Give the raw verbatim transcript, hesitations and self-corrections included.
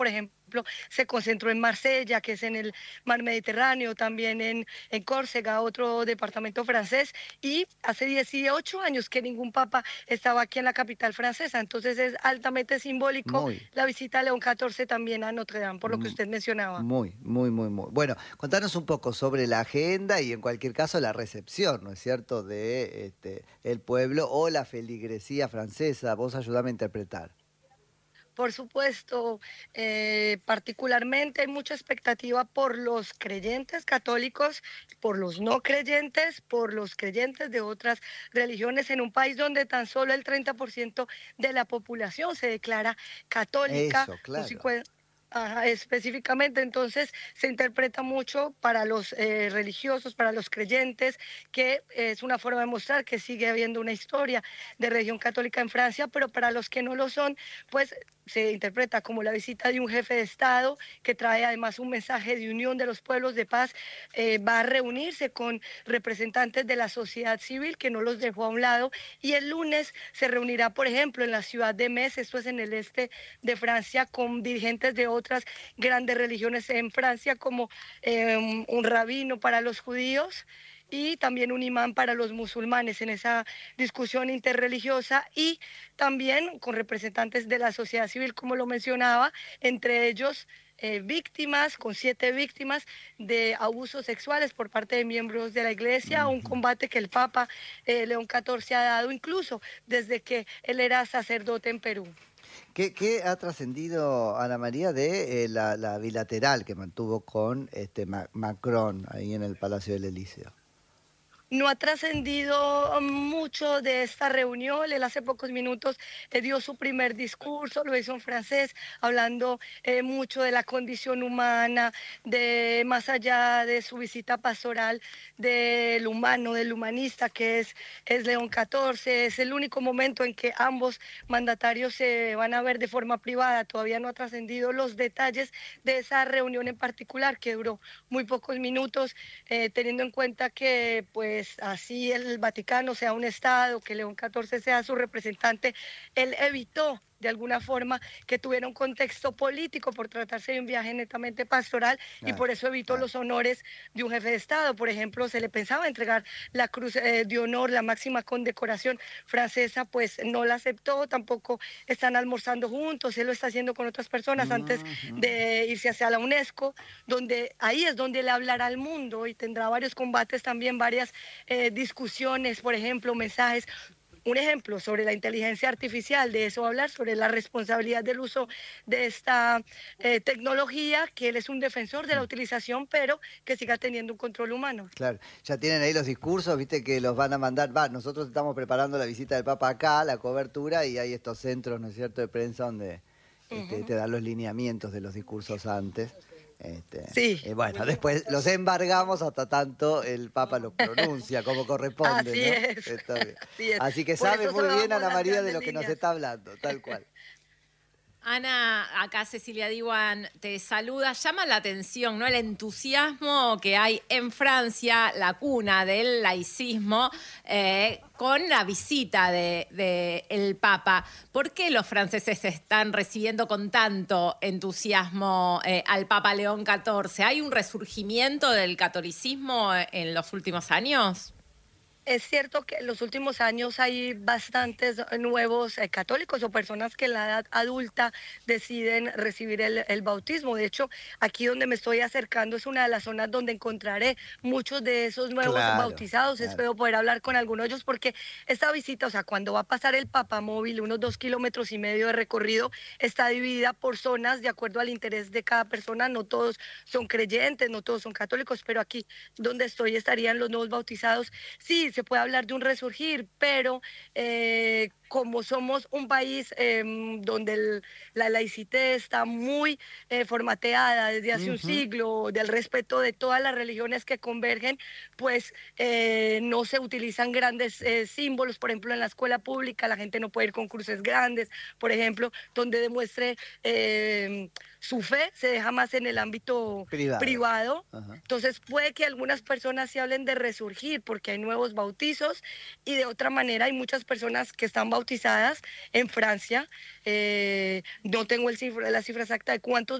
por ejemplo, se concentró en Marsella, que es en el mar Mediterráneo, también en, en Córcega, otro departamento francés, y hace dieciocho años que ningún papa estaba aquí en la capital francesa, entonces es altamente simbólico Muy, la visita a León catorce también a Notre Dame, por lo que mm, usted mencionaba. muy, muy, muy, muy. Bueno, contanos un poco sobre la agenda y en cualquier caso la recepción, ¿no es cierto?, de este, el pueblo o la feligresía francesa. Vos ayudame a interpretar. Por supuesto, eh, particularmente hay mucha expectativa por los creyentes católicos, por los no creyentes, por los creyentes de otras religiones en un país donde tan solo el treinta por ciento de la población se declara católica, Eso, un claro. cincuenta. Ajá, específicamente, entonces se interpreta mucho para los eh, religiosos, para los creyentes, que es una forma de mostrar que sigue habiendo una historia de religión católica en Francia, pero para los que no lo son, pues se interpreta como la visita de un jefe de Estado que trae además un mensaje de unión de los pueblos, de paz. Eh, va a reunirse con representantes de la sociedad civil que no los dejó a un lado, y el lunes se reunirá, por ejemplo, en la ciudad de Metz, esto es en el este de Francia, con dirigentes de otras grandes religiones en Francia, como eh, un rabino para los judíos y también un imán para los musulmanes en esa discusión interreligiosa, y también con representantes de la sociedad civil, como lo mencionaba, entre ellos eh, víctimas, con siete víctimas de abusos sexuales por parte de miembros de la iglesia, un Ujú. combate que el Papa eh, León catorce ha dado incluso desde que él era sacerdote en Perú. ¿Qué, qué ha trascendido, Ana María, de eh, la, la bilateral que mantuvo con este Ma- Macron ahí en el Palacio del Elíseo? No ha trascendido mucho de esta reunión. Él hace pocos minutos eh, dio su primer discurso, lo hizo en francés, hablando eh, mucho de la condición humana, de más allá de su visita pastoral, del humano, del humanista que es, es León catorce. Es el único momento en que ambos mandatarios se van a ver de forma privada. Todavía no ha trascendido los detalles de esa reunión en particular, que duró muy pocos minutos, eh, teniendo en cuenta que pues así el Vaticano sea un Estado, que León catorce sea su representante, él evitó de alguna forma que tuviera un contexto político por tratarse de un viaje netamente pastoral, y Claro, por eso evitó claro. los honores de un jefe de Estado. Por ejemplo, se le pensaba entregar la Cruz eh, de Honor, la máxima condecoración francesa, pues no la aceptó, tampoco están almorzando juntos, él lo está haciendo con otras personas antes Ujú. de irse hacia la UNESCO, donde ahí es donde él hablará al mundo y tendrá varios combates también, varias eh, discusiones, por ejemplo, mensajes. Un ejemplo sobre la inteligencia artificial, de eso va a hablar, sobre la responsabilidad del uso de esta eh, tecnología, que él es un defensor de la Mm. utilización, pero que siga teniendo un control humano. Claro, ya tienen ahí los discursos, viste que los van a mandar. Va, nosotros estamos preparando la visita del Papa acá, la cobertura, y hay estos centros, ¿no es cierto?, de prensa donde este, Ujú. te dan los lineamientos de los discursos antes. Este, Sí, y bueno, después los embargamos hasta tanto el Papa los pronuncia como corresponde, así ¿no? es, Está bien. así es. Así que Por sabe eso muy solo bien damos Ana las María de grandes lo que nos líneas. está hablando, tal cual. Ana, acá Cecilia Diwan te saluda. Llama la atención, ¿no?, el entusiasmo que hay en Francia, la cuna del laicismo, eh, con la visita de, de el Papa. ¿Por qué los franceses están recibiendo con tanto entusiasmo eh, al Papa León catorce? ¿Hay un resurgimiento del catolicismo en los últimos años? Es cierto que en los últimos años hay bastantes nuevos eh, católicos o personas que en la edad adulta deciden recibir el, el bautismo. De hecho, aquí donde me estoy acercando es una de las zonas donde encontraré muchos de esos nuevos Claro, bautizados. claro. Espero poder hablar con algunos de ellos, porque esta visita, o sea, cuando va a pasar el papamóvil, unos dos kilómetros y medio de recorrido, está dividida por zonas de acuerdo al interés de cada persona. No todos son creyentes, no todos son católicos, pero aquí donde estoy estarían los nuevos bautizados. Sí, se puede hablar de un resurgir, pero eh, como somos un país eh, donde el, la laicité está muy eh, formateada desde hace un Ujú. siglo, del respeto de todas las religiones que convergen, pues eh, no se utilizan grandes eh, símbolos. Por ejemplo, en la escuela pública la gente no puede ir con cruces grandes, por ejemplo, donde demuestre eh, su fe, se deja más en el ámbito Privado. privado. Ajá. Entonces puede que algunas personas se hablen de resurgir porque hay nuevos bautizos, y de otra manera hay muchas personas que están bautizadas bautizadas en Francia. Eh, no tengo el cifra, la cifra exacta de cuántos